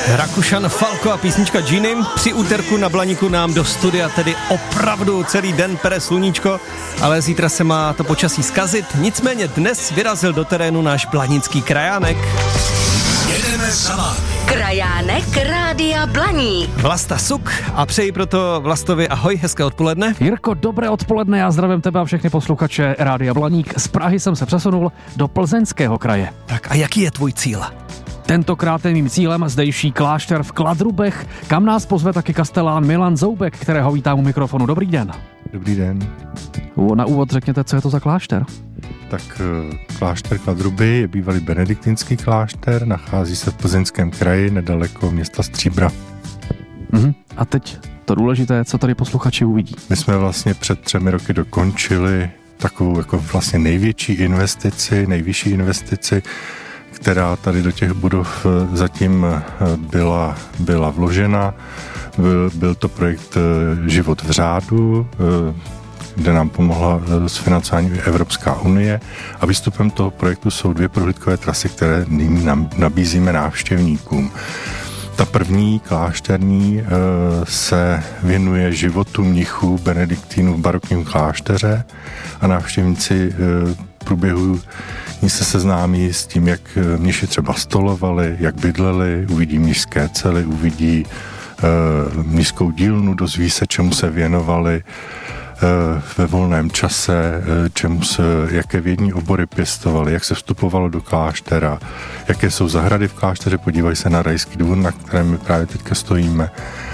Rakušan, Falko a písnička Genie. Při úterku na Blaníku nám do studia tedy opravdu celý den pere sluníčko, ale zítra se má to počasí zkazit. Nicméně dnes vyrazil do terénu náš blanický krajánek. Jedeme za vámi. Krajánek Rádia Blaník. Vlasta Suk a přeji proto Vlastovi ahoj, hezké odpoledne. Jirko, dobré odpoledne, já zdravím tebe a všechny posluchače Rádia Blaník. Z Prahy jsem se přesunul do Plzeňského kraje. Tak a jaký je tvůj cíl? Tentokrát je mým cílem zdejší klášter v Kladrubech, kam nás pozve taky kastelán Milan Zoubek, kterého vítám u mikrofonu. Dobrý den. Dobrý den. Na úvod řekněte, co je to za klášter? Tak klášter Kladruby je bývalý benediktinský klášter, nachází se v Plzeňském kraji, nedaleko města Stříbra. A teď to důležité, co tady posluchači uvidí. My jsme vlastně před 3 roky dokončili takovou jako vlastně největší investici, která tady do těch budov zatím byla vložena. Byl to projekt Život v řádu, kde nám pomohla s financováním Evropská unie, a výstupem toho projektu jsou 2 prohlídkové trasy, které nyní nabízíme návštěvníkům. Ta první, klášterní, se věnuje životu mnichů benediktínů v barokním klášteře a návštěvníci v průběhu ní se seznámí s tím, jak mniši třeba stolovali, jak bydleli, uvidí mnišské cely, uvidí mnišskou dílnu, dozví se, čemu se věnovali ve volném čase, jaké vědní obory pěstovali, jak se vstupovalo do kláštera, jaké jsou zahrady v klášteře, podívají se na rajský dvůr, na kterém my právě teďka stojíme,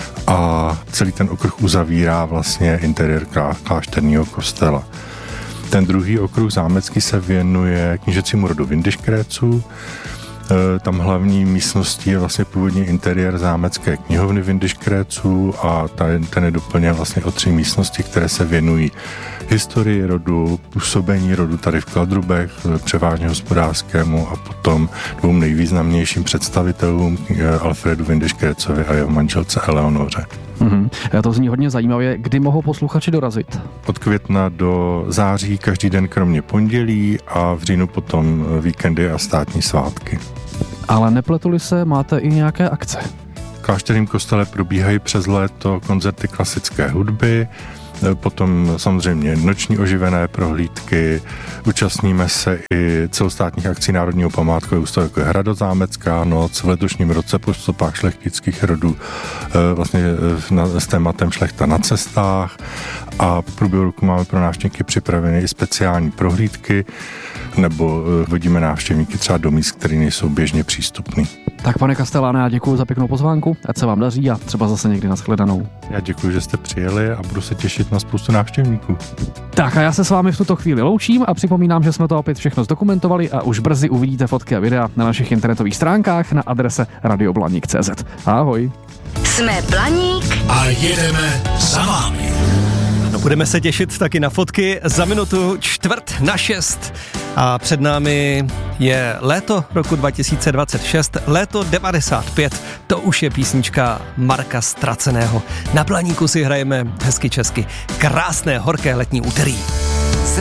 a celý ten okruh uzavírá vlastně interiér klášterního kostela. Ten druhý okruh zámecký se věnuje knížecímu rodu Windischgrätzů. Tam hlavní místností je vlastně původní interiér zámecké knihovny Windischgrätzů a ten je doplněn vlastně o 3 místnosti, které se věnují historii rodu, působení rodu tady v Kladrubech, převážně hospodářskému, a potom 2 nejvýznamnějším představitelům, Alfredu Windischgrätzovi a jeho manželce Eleonoře. To zní hodně zajímavě. Kdy mohou posluchači dorazit? Od května do září každý den kromě pondělí a v říjnu potom víkendy a státní svátky. Ale nepletuli se, máte i nějaké akce? V klášterním kostele probíhají přes léto koncerty klasické hudby, potom samozřejmě noční oživené prohlídky, účastníme se i celostátních akcí Národního památkového ústavu, jako je Hradozámecká noc, v letošním roce po stopách šlechtických rodů vlastně s tématem Šlechta na cestách, a v průběhu roku máme pro návštěvníky připraveny i speciální prohlídky, nebo vodíme návštěvníky třeba do míst, které nejsou běžně přístupný. Tak pane kasteláne, já děkuji za pěknou pozvánku, ať se vám daří a třeba zase někdy nashledanou. Já děkuji, že jste přijeli a budu se těšit na spoustu návštěvníků. Tak a já se s vámi v tuto chvíli loučím a připomínám, že jsme to opět všechno zdokumentovali a už brzy uvidíte fotky a videa na našich internetových stránkách na adrese radioblaník.cz. Ahoj. Jsme Blaník A jedeme za vámi. No, budeme se těšit taky na fotky za minutu 5:45 a před námi je léto roku 2026, léto 95, to už je písnička Marka Ztraceného. Na Blaníku si hrajeme hezky česky. Krásné horké letní úterý.